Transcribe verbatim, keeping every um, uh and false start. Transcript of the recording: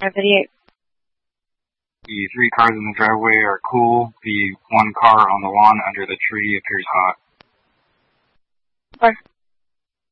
seventy-eight. The three cars in the driveway are cool. The one car on the lawn under the tree appears hot. Four.